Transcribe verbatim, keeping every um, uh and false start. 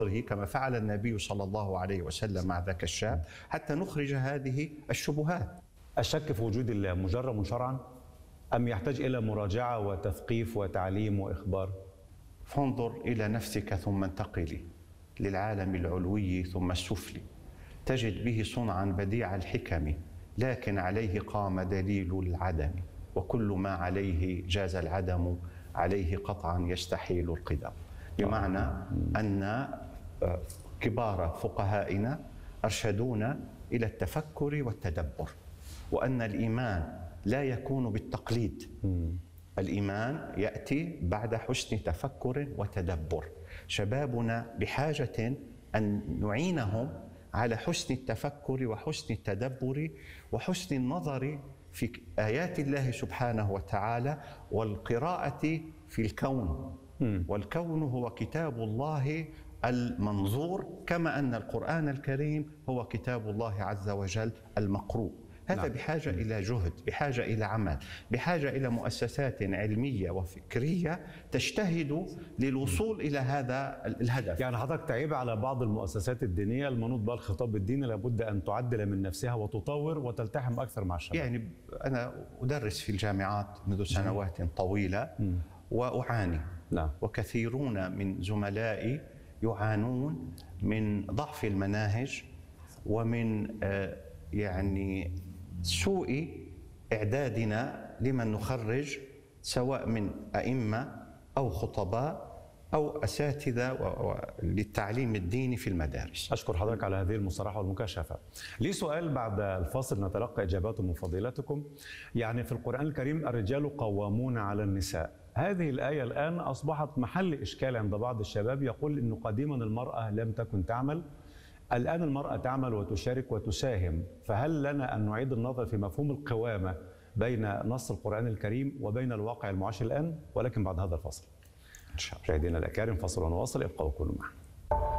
كما فعل النبي صلى الله عليه وسلم مع ذاك الشاب حتى نخرج هذه الشبهات. الشك في وجود الله مجرم شرعا أم يحتاج إلى مراجعة وتثقيف وتعليم وإخبار؟ فانظر إلى نفسك ثم انتقلي للعالم العلوي ثم السفلي، تجد به صنعا بديع الحكم، لكن عليه قام دليل العدم، وكل ما عليه جاز العدم، عليه قطعا يستحيل القدم. بمعنى أن كبار فقهائنا أرشدونا إلى التفكر والتدبر، وأن الإيمان لا يكون بالتقليد. الإيمان يأتي بعد حسن تفكر وتدبر. شبابنا بحاجة أن نعينهم على حسن التفكر وحسن التدبر وحسن النظر في آيات الله سبحانه وتعالى والقراءة في الكون. والكون هو كتاب الله المنظور، كما أن القرآن الكريم هو كتاب الله عز وجل المقروء. هذا بحاجة إلى جهد، بحاجة إلى عمل، بحاجة إلى مؤسسات علمية وفكرية تجتهد للوصول إلى هذا الهدف. يعني حضرتك تعيب على بعض المؤسسات الدينية المنوط بها الخطاب الديني لابد أن تعدل من نفسها وتطور وتلتحم أكثر مع الشباب. يعني أنا أدرس في الجامعات منذ سنوات طويلة وأعاني، نعم. وكثيرون من زملائي يعانون من ضعف المناهج ومن يعني سوء إعدادنا لمن نخرج، سواء من أئمة أو خطباء أو أساتذة للتعليم الديني في المدارس. أشكر حضرتك على هذه المصارحة والمكاشفة. لي سؤال بعد الفاصل نتلقى إجابات من فضيلتكم. يعني في القرآن الكريم الرجال قوامون على النساء، هذه الآية الآن أصبحت محل إشكال عند بعض الشباب، يقول إنه قديما المرأة لم تكن تعمل، الآن المرأة تعمل وتشارك وتساهم، فهل لنا أن نعيد النظر في مفهوم القوامة بين نص القرآن الكريم وبين الواقع المعاش الآن؟ ولكن بعد هذا الفاصل. مشاهدينا الأكارم، فاصل ونواصل، ابقوا وكونوا معنا.